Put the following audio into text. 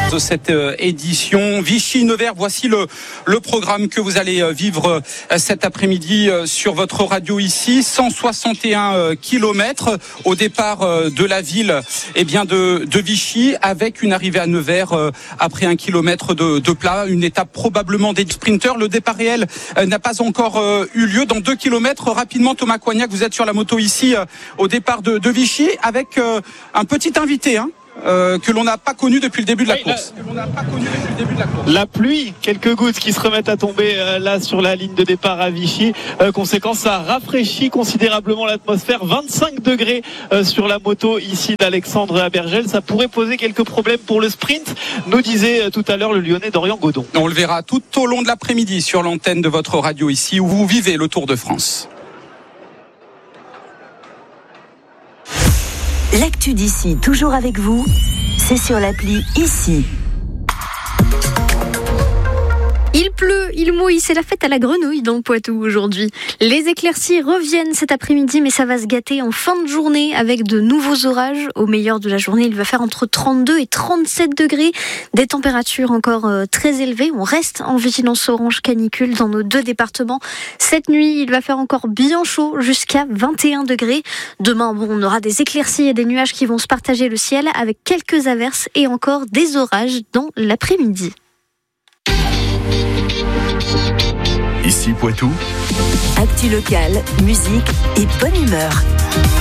de cette édition Vichy-Nevers. Voici le programme que vous allez vivre cet après-midi sur votre radio ici. 161 kilomètres au départ de la ville de Vichy, avec une arrivée à Nevers après 1 kilomètre de plat, une étape probablement des sprinters. Le départ réel n'a pas encore eu lieu. Dans 2 kilomètres, rapidement, Thomas Coignac, vous êtes sur la moto ici au départ de Vichy avec un petit invité que l'on n'a pas connu depuis le début de la course. La pluie, quelques gouttes qui se remettent à tomber là sur la ligne de départ à Vichy. Conséquence, ça rafraîchit considérablement l'atmosphère. 25 degrés sur la moto ici d'Alexandre Abergel. Ça pourrait poser quelques problèmes pour le sprint, nous disait tout à l'heure le Lyonnais Dorian Godon. On le verra tout au long de l'après-midi sur l'antenne de votre radio ici où vous vivez le Tour de France. L'actu d'ici, toujours avec vous, c'est sur l'appli Ici. Il pleut, il mouille, c'est la fête à la grenouille dans le Poitou aujourd'hui. Les éclaircies reviennent cet après-midi, mais ça va se gâter en fin de journée avec de nouveaux orages. Au meilleur de la journée, il va faire entre 32 et 37 degrés. Des températures encore très élevées. On reste en vigilance orange canicule dans nos 2 départements. Cette nuit, il va faire encore bien chaud, jusqu'à 21 degrés. Demain, on aura des éclaircies et des nuages qui vont se partager le ciel avec quelques averses et encore des orages dans l'après-midi. Ici Poitou. Actu locale, musique et bonne humeur.